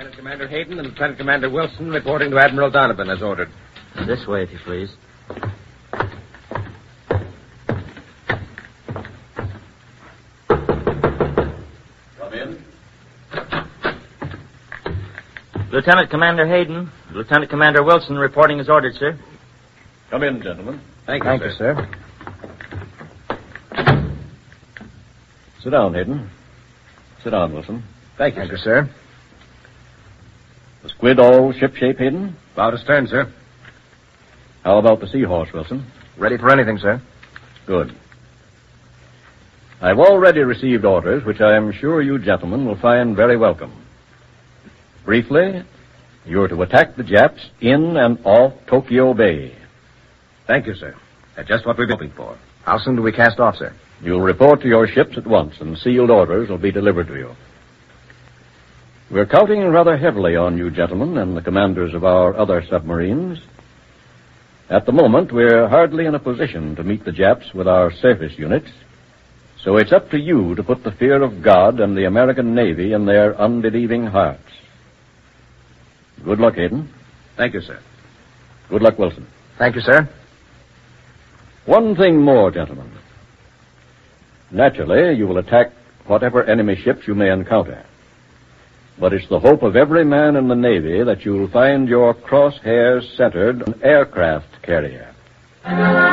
Lieutenant Commander Hayden and Lieutenant Commander Wilson reporting to Admiral Donovan as ordered. This way, if you please. Come in. Lieutenant Commander Hayden, Lieutenant Commander Wilson reporting as ordered, sir. Come in, gentlemen. Thank you, sir. Sit down, Hayden. Sit down, Wilson. Thank you, sir. The Squid all shipshape, Hayden? About astern, sir. How about the Seahorse, Wilson? Ready for anything, sir. Good. I've already received orders, which I am sure you gentlemen will find very welcome. Briefly, you're to attack the Japs in and off Tokyo Bay. Thank you, sir. That's just what we've been hoping for. How soon do we cast off, sir? You'll report to your ships at once, and sealed orders will be delivered to you. We're counting rather heavily on you gentlemen and the commanders of our other submarines. At the moment, we're hardly in a position to meet the Japs with our surface units, so it's up to you to put the fear of God and the American Navy in their unbelieving hearts. Good luck, Hayden. Thank you, sir. Good luck, Wilson. Thank you, sir. One thing more, gentlemen. Naturally, you will attack whatever enemy ships you may encounter. But it's the hope of every man in the Navy that you'll find your crosshairs centered on an aircraft carrier.